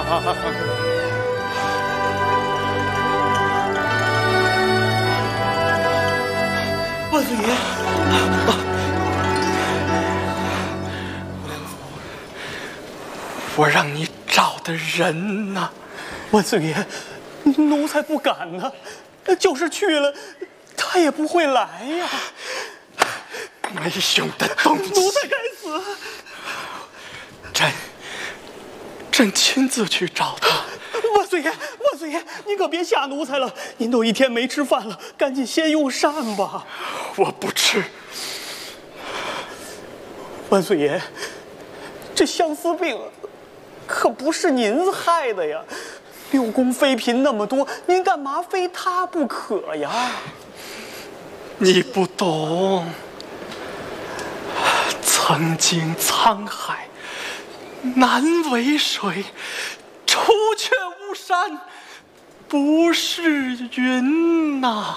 万岁爷， 我让你找的人呢？ 万岁爷，奴才不敢呢，就是去了，他也不会来呀。 没用的东西！ 奴才该死！ 朕亲自去找他。 万岁爷，万岁爷，您可别吓奴才了，您都一天没吃饭了，赶紧先用膳吧。 我不吃。 万岁爷，这相思病可不是您害的呀，六宫妃嫔那么多，您干嘛非他不可呀？ 你不懂，曾经沧海难为水，除却巫山不是云呐。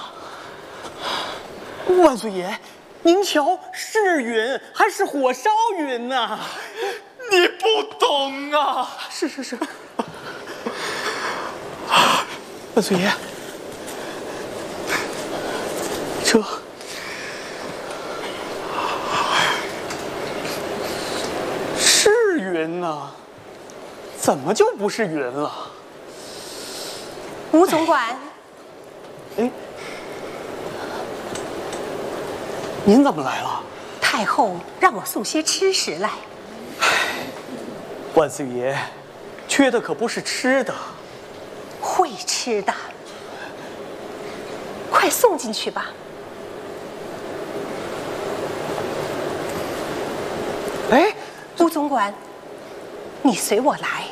万岁爷，您瞧，是云还是火烧云呐？ 你不懂啊！ 是。万岁爷，这是云呐，怎么就不是云了？ 吴总管， 哎，您怎么来了？ 太后让我送些吃食来。 万岁爷，缺的可不是吃的， 会吃的，快送进去吧。 哎， 吴总管，你随我来。